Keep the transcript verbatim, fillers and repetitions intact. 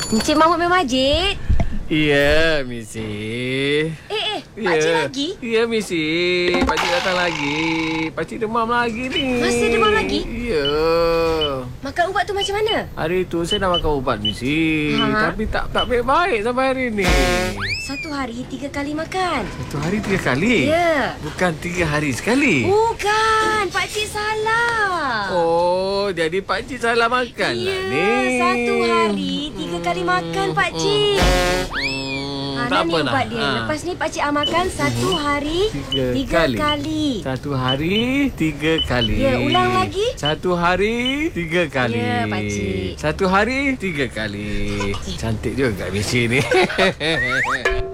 Encik Mahmud main masjid? Ya, Missy. Eh, eh, Ya. pakcik lagi? Ya, Missy. Pakcik datang lagi. Pakcik demam lagi ni. Masih demam lagi? Ya. Makan ubat tu macam mana? Hari tu saya dah makan ubat, Missy. Ha? Tapi tak tak baik-baik sampai hari ni. Satu hari tiga kali makan. Satu hari tiga kali? Ya. Bukan tiga hari sekali? Bukan, pakcik salah. Oh, jadi pakcik salah makan Ya, lah ni. satu hari tiga kali makan pakcik. Hmm, Ha, tak ni apa ubat lah. dia. Ha. Lepas ni pakcik amalkan satu hari Tiga tiga kali. kali. Satu hari tiga kali. Ya, ulang lagi. Satu hari tiga kali. Ya, pakcik. Satu hari tiga kali. Cantik juga Missy ni.